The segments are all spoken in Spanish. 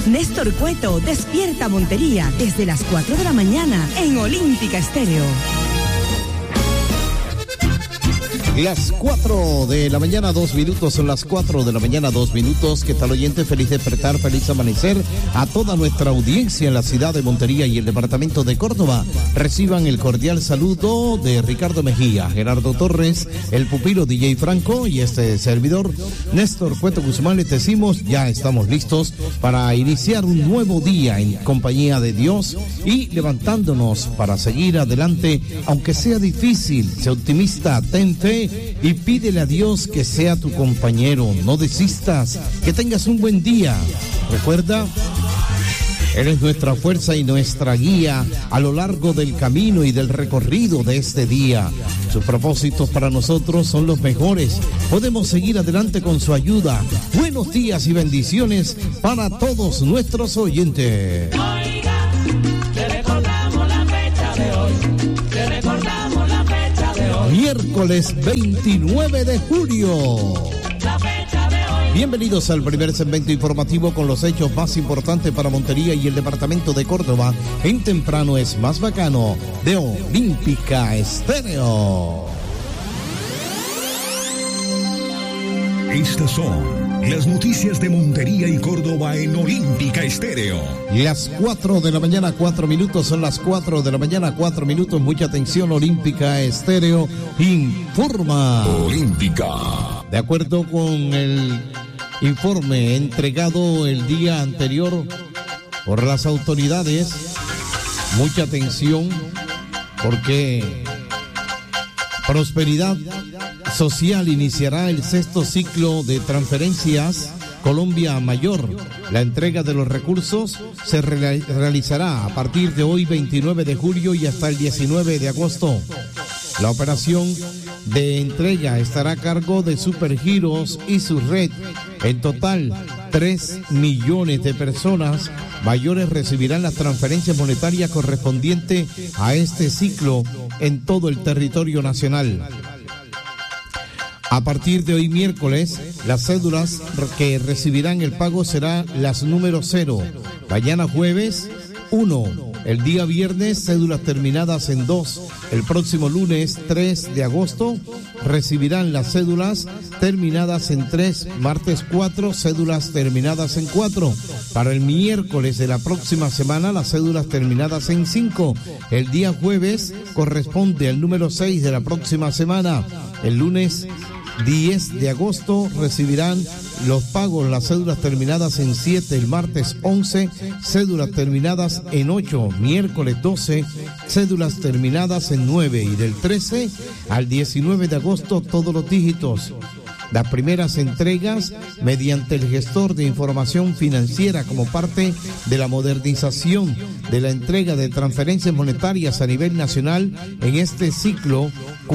Néstor Cueto despierta Montería desde las 4 de la mañana en Olímpica Estéreo. Las 4 de la mañana, 2 minutos, son las 4 de la mañana, 2 minutos. ¿Qué tal, oyente? Feliz despertar, feliz amanecer a toda nuestra audiencia en la ciudad de Montería y el departamento de Córdoba. Reciban el cordial saludo de Ricardo Mejía, Gerardo Torres, el pupilo DJ Franco y este servidor, Néstor Cueto Guzmán. Les decimos, ya estamos listos para iniciar un nuevo día en compañía de Dios y levantándonos para seguir adelante, aunque sea difícil. Sé optimista, ten fe y pídele a Dios que sea tu compañero. No desistas, que tengas un buen día. Recuerda, Él es nuestra fuerza y nuestra guía a lo largo del camino y del recorrido de este día. Sus propósitos para nosotros son los mejores. Podemos seguir adelante con su ayuda. Buenos días y bendiciones para todos nuestros oyentes. Oiga, le recordamos la fecha de hoy. Le recordamos la fecha de hoy. Miércoles 29 de julio. La fecha de hoy. Bienvenidos al primer segmento informativo con los hechos más importantes para Montería y el departamento de Córdoba. En Temprano es más bacano de Olímpica Estéreo. Estas son las noticias de Montería y Córdoba en Olímpica Estéreo. Las 4 de la mañana, 4 minutos, son las 4 de la mañana, 4 minutos. Mucha atención, Olímpica Estéreo informa. Olímpica. De acuerdo con el informe entregado el día anterior por las autoridades, mucha atención porque Prosperidad Social iniciará el 6º ciclo de transferencias Colombia Mayor. La entrega de los recursos se realizará a partir de hoy, 29 de julio, y hasta el 19 de agosto. La operación de entrega estará a cargo de Supergiros y su red. En total, 3 millones de personas mayores recibirán las transferencias monetarias correspondientes a este ciclo en todo el territorio nacional. A partir de hoy miércoles, las cédulas que recibirán el pago serán las número 0. Mañana jueves, 1. El día viernes, cédulas terminadas en 2. El próximo lunes, 3 de agosto, recibirán las cédulas terminadas en 3. Martes 4, cédulas terminadas en 4. Para el miércoles de la próxima semana, las cédulas terminadas en 5. El día jueves corresponde al número 6 de la próxima semana. El lunes 10 de agosto recibirán los pagos, las cédulas terminadas en 7, el martes 11, cédulas terminadas en 8, miércoles 12, cédulas terminadas en 9 y del 13 al 19 de agosto todos los dígitos. Las primeras entregas mediante el gestor de información financiera como parte de la modernización de la entrega de transferencias monetarias a nivel nacional. En este ciclo,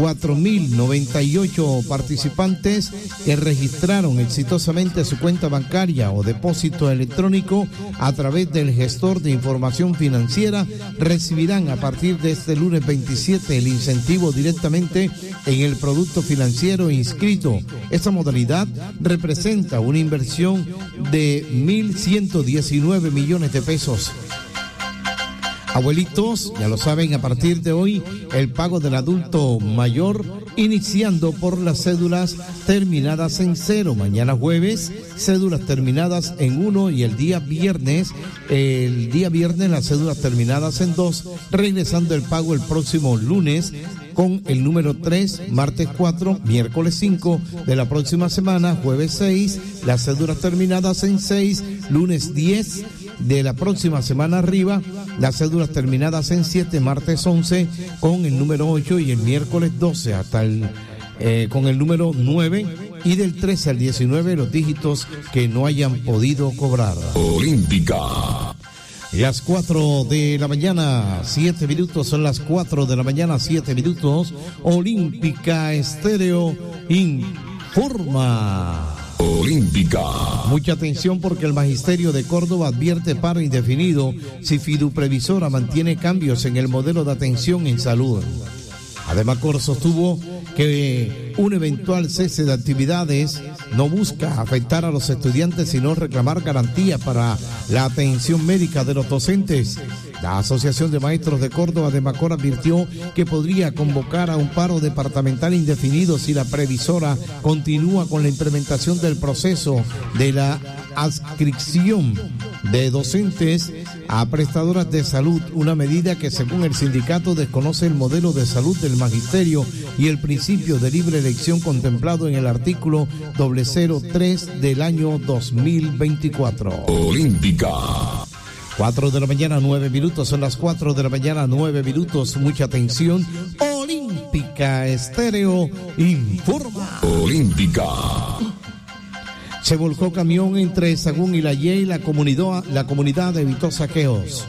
4.098 participantes que registraron exitosamente su cuenta bancaria o depósito electrónico a través del gestor de información financiera recibirán a partir de este lunes 27 el incentivo directamente en el producto financiero inscrito. Esta modalidad representa una inversión de 1.119 millones de pesos. Abuelitos, ya lo saben, a partir de hoy el pago del adulto mayor, iniciando por las cédulas terminadas en 0. Mañana jueves, cédulas terminadas en 1 y el día viernes las cédulas terminadas en 2, regresando el pago el próximo lunes con el número 3, martes 4, miércoles 5 de la próxima semana, jueves 6, las cédulas terminadas en 6, lunes 10 de la próxima semana arriba, las cédulas terminadas en 7, martes 11 con el número 8 y el miércoles 12 hasta con el número 9 y del 13 al 19 los dígitos que no hayan podido cobrar. Olímpica. Las 4 de la mañana, 7 minutos, son las 4 de la mañana, 7 minutos. Olímpica Estéreo informa. Olímpica. Mucha atención porque el Magisterio de Córdoba advierte paro indefinido si Fiduprevisora mantiene cambios en el modelo de atención en salud. Ademacor sostuvo que un eventual cese de actividades no busca afectar a los estudiantes, sino reclamar garantías para la atención médica de los docentes. La Asociación de Maestros de Córdoba Ademacor advirtió que podría convocar a un paro departamental indefinido si la previsora continúa con la implementación del proceso de la adscripción de docentes a prestadoras de salud, una medida que según el sindicato desconoce el modelo de salud del magisterio y el principio de libre elección contemplado en el artículo 003 del año 2024. Olímpica. 4 de la mañana, 9 minutos, son las 4 de la mañana, 9 minutos, mucha atención. Olímpica Estéreo informa. Olímpica. Se volcó camión entre Sagún y La Yey, la comunidad evitó saqueos.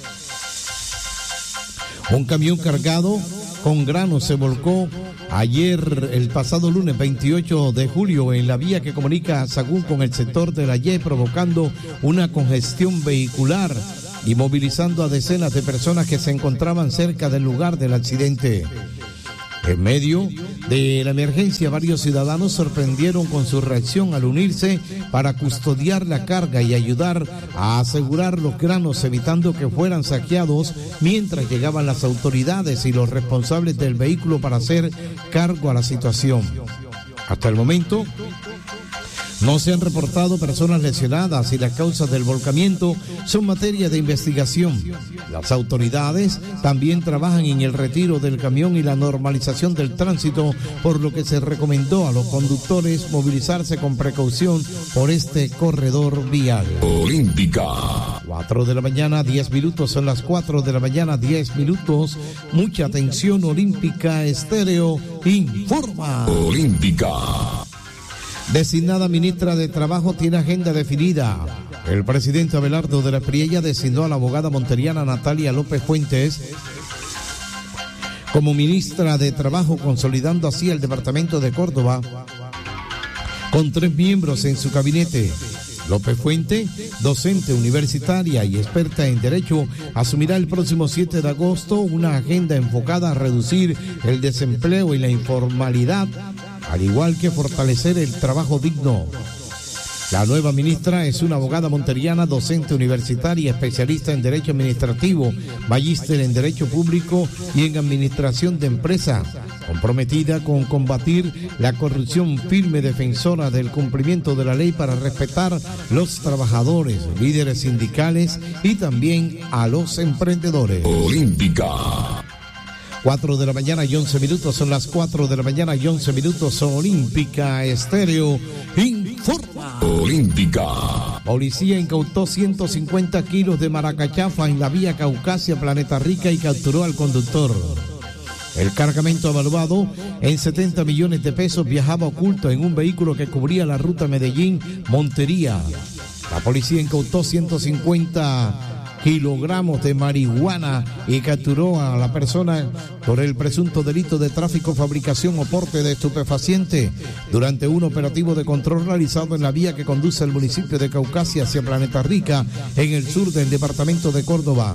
Un camión cargado con granos se volcó ayer, el pasado lunes 28 de julio, en la vía que comunica a Sagún con el sector de La Yey, provocando una congestión vehicular y movilizando a decenas de personas que se encontraban cerca del lugar del accidente. En medio de la emergencia, varios ciudadanos sorprendieron con su reacción al unirse para custodiar la carga y ayudar a asegurar los granos, evitando que fueran saqueados mientras llegaban las autoridades y los responsables del vehículo para hacer cargo a la situación. Hasta el momento no se han reportado personas lesionadas y las causas del volcamiento son materia de investigación. Las autoridades también trabajan en el retiro del camión y la normalización del tránsito, por lo que se recomendó a los conductores movilizarse con precaución por este corredor vial. Olímpica. 4 de la mañana, 10 minutos, son las 4 de la mañana, 10 minutos. Mucha atención, Olímpica Estéreo informa. Olímpica. Designada ministra de Trabajo tiene agenda definida. El presidente Abelardo de la Priella designó a la abogada monteriana Natalia López Fuentes como ministra de Trabajo, consolidando así el departamento de Córdoba con 3 miembros en su gabinete. López Fuente, docente universitaria y experta en Derecho, asumirá el próximo 7 de agosto una agenda enfocada a reducir el desempleo y la informalidad, al igual que fortalecer el trabajo digno. La nueva ministra es una abogada monteriana, docente universitaria, especialista en Derecho Administrativo, magíster en Derecho Público y en Administración de Empresas, comprometida con combatir la corrupción, firme defensora del cumplimiento de la ley para respetar los trabajadores, líderes sindicales y también a los emprendedores. Olímpica. 4 de la mañana y 11 minutos, son las 4 de la mañana y 11 minutos, Olímpica Estéreo informa. Olímpica. Policía incautó 150 kilos de maracachafa en la vía Caucasia Planeta Rica y capturó al conductor. El cargamento, evaluado en 70 millones de pesos, viajaba oculto en un vehículo que cubría la ruta Medellín-Montería. La policía incautó 150 kilogramos de marihuana y capturó a la persona por el presunto delito de tráfico, fabricación o porte de estupefaciente durante un operativo de control realizado en la vía que conduce al municipio de Caucasia hacia Planeta Rica, en el sur del departamento de Córdoba.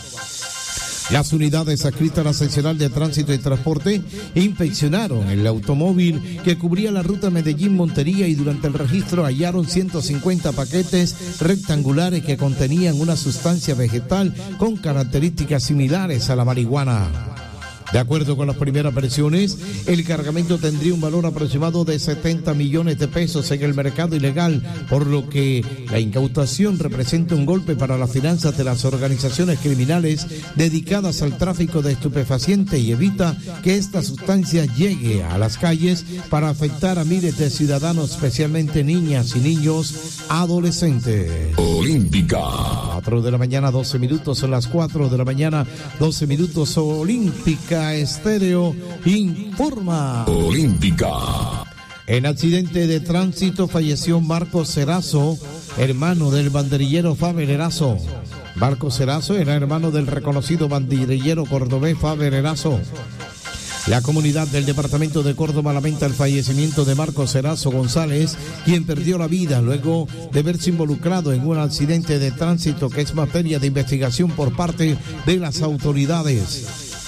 Las unidades adscritas a la seccional de tránsito y transporte inspeccionaron el automóvil que cubría la ruta Medellín-Montería y durante el registro hallaron 150 paquetes rectangulares que contenían una sustancia vegetal con características similares a la marihuana. De acuerdo con las primeras versiones, el cargamento tendría un valor aproximado de 70 millones de pesos en el mercado ilegal, por lo que la incautación representa un golpe para las finanzas de las organizaciones criminales dedicadas al tráfico de estupefacientes y evita que esta sustancia llegue a las calles para afectar a miles de ciudadanos, especialmente niñas y niños adolescentes. Olímpica. 4 de la mañana, 12 minutos, son las 4 de la mañana, 12 minutos, Olímpica Estéreo informa. Olímpica. En accidente de tránsito falleció Marcos Cerazo, hermano del banderillero Faber Erazo. Marcos Cerazo era hermano del reconocido banderillero cordobés Faber Erazo. La comunidad del departamento de Córdoba lamenta el fallecimiento de Marcos Cerazo González, quien perdió la vida luego de verse involucrado en un accidente de tránsito que es materia de investigación por parte de las autoridades.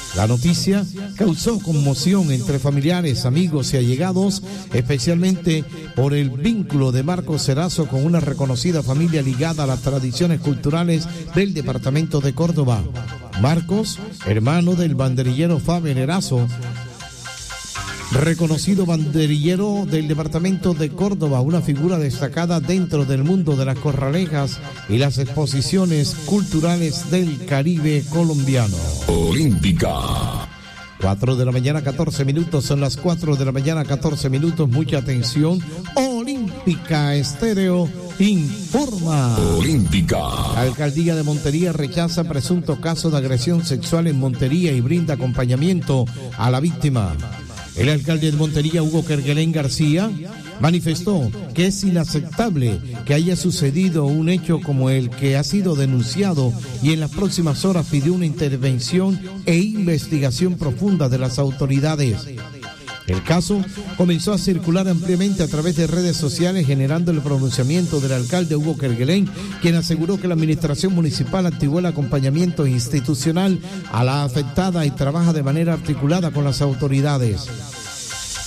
La noticia causó conmoción entre familiares, amigos y allegados, especialmente por el vínculo de Marcos Erazo con una reconocida familia ligada a las tradiciones culturales del departamento de Córdoba. Marcos, hermano del banderillero Faber Erazo, reconocido banderillero del departamento de Córdoba, una figura destacada dentro del mundo de las corralejas y las exposiciones culturales del Caribe colombiano. Olímpica. 4 de la mañana, 14 minutos, son las 4 de la mañana, 14 minutos, mucha atención. Olímpica Estéreo informa. Olímpica. La alcaldía de Montería rechaza presunto caso de agresión sexual en Montería y brinda acompañamiento a la víctima. El alcalde de Montería, Hugo Kerguelén García, manifestó que es inaceptable que haya sucedido un hecho como el que ha sido denunciado y en las próximas horas pidió una intervención e investigación profunda de las autoridades. El caso comenzó a circular ampliamente a través de redes sociales, generando el pronunciamiento del alcalde Hugo Kerguelén, quien aseguró que la administración municipal activó el acompañamiento institucional a la afectada y trabaja de manera articulada con las autoridades.